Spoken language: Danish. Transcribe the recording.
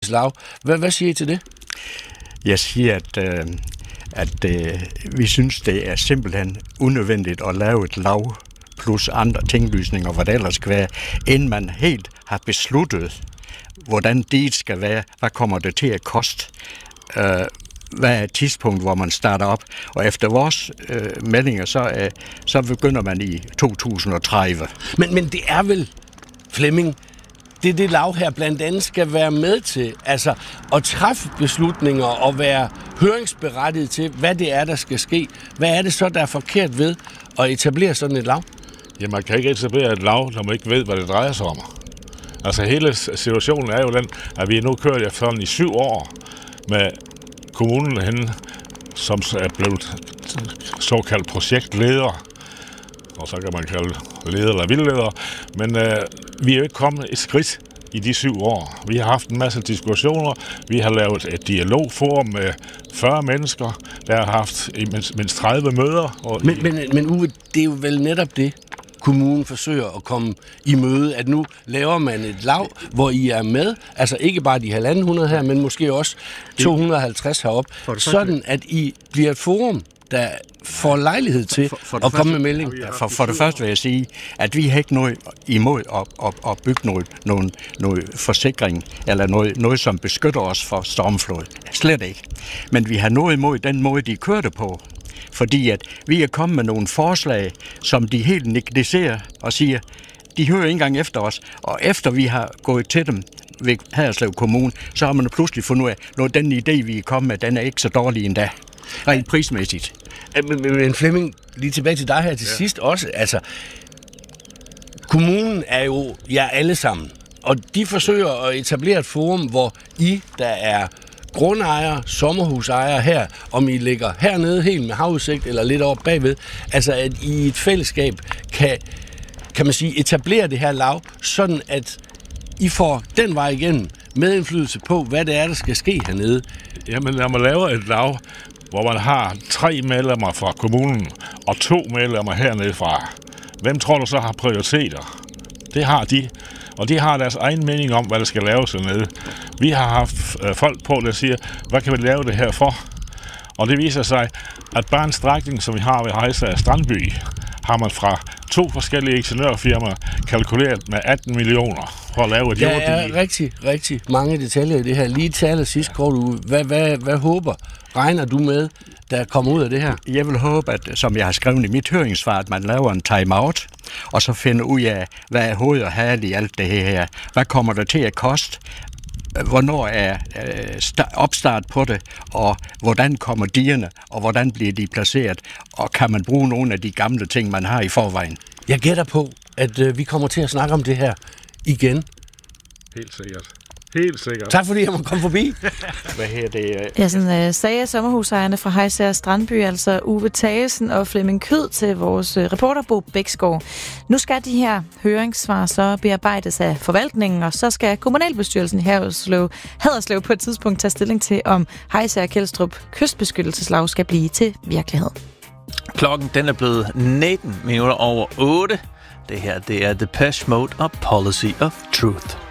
Lav. Hvad siger I til det? Jeg siger, at vi synes, det er simpelthen unødvendigt at lave et lav plus andre tinglysninger, hvad det ellers skal være, inden man helt har besluttet, hvordan det skal være, hvad kommer det til at koste, hvad er et tidspunkt, hvor man starter op. Og efter vores meldinger, så begynder man i 2030. Men det er vel, Flemming, det lav her blandt andet skal være med til, altså at træffe beslutninger og være høringsberettiget til, hvad det er, der skal ske. Hvad er det så, der er forkert ved at etablere sådan et lav? Jamen, man kan ikke etablere et lav, når man ikke ved, hvad det drejer sig om. Altså, hele situationen er jo den, at vi nu kørt efterhånden i 7 år med kommunen henne, som er blevet såkaldt projektleder, og så kan man kalde leder eller vildleder, men vi er jo ikke kommet et skridt i de 7 år. Vi har haft en masse diskussioner, vi har lavet et dialogforum med 40 mennesker, der har haft mindst 30 møder. Men Uwe, det er jo vel netop det, kommunen forsøger at komme i møde, at nu laver man et lav, hvor I er med, altså ikke bare de 1.500 her, men måske også 250 heroppe, sådan at I bliver et forum, der får lejlighed til at komme med melding. For det første vil jeg sige, at vi har ikke noget imod at bygge noget forsikring, eller noget, som beskytter os for stormflod. Slet ikke. Men vi har noget imod den måde, de kørte på. Fordi at vi er kommet med nogle forslag, som de helt negligerer og siger, de hører ikke engang efter os. Og efter vi har gået til dem ved Haderslev Kommune, så har man pludselig fundet ud af, at den idé, vi er kommet med, den er ikke så dårlig endda. Rent prismæssigt. Men Flemming, lige tilbage til dig her til sidst også. Altså, kommunen er jo jer alle sammen. Og de forsøger at etablere et forum, hvor I, der er grundejere, sommerhusejere her, om I ligger hernede helt med havudsigt eller lidt oppe bagved, altså at I i et fællesskab kan man sige, etablere det her lav, sådan at I får den vej igennem medindflydelse på, hvad det er, der skal ske hernede. Jamen, når man laver et lav, hvor man har 3 medlemmer fra kommunen og 2 medlemmer hernede fra, hvem tror du så har prioriteter? Det har de. Og de har deres egen mening om, hvad der skal laves hernede. Vi har haft folk på, der siger, hvad kan vi lave det her for? Og det viser sig, at bare en strækning, som vi har ved Hejsager Strandby, har man fra 2 forskellige ingeniørfirmaer kalkuleret med 18 millioner for at lave et jordbil. Der er rigtig mange detaljer i det her. Lige til allersidst, kort ud. Hvad regner du med, der kommer ud af det her? Jeg vil håbe, at, som jeg har skrevet i mit høringssvar, at man laver en time-out, og så finder ud af, hvad er hoved og hale i alt det her. Hvad kommer det til at koste? Hvornår er opstart på det, og hvordan kommer dierne, og hvordan bliver de placeret, og kan man bruge nogle af de gamle ting, man har i forvejen? Jeg gætter på, at vi kommer til at snakke om det her igen. Helt sikkert. Helt sikkert. Tak fordi jeg må komme forbi. Hvad her det? Ja, sådan sagde sommerhusejerne fra Hejsager Strandby, altså Uwe Thagesen og Flemming Kød til vores reporter Bo Bæksgaard. Nu skal de her høringssvar så bearbejdes af forvaltningen, og så skal kommunalbestyrelsen i Haderslev på et tidspunkt tage stilling til, om Hejsager Kelstrup kystbeskyttelseslav skal blive til virkelighed. Klokken den er blevet 19 minutter over 8. Det her, det er Depeche Mode og Policy of Truth.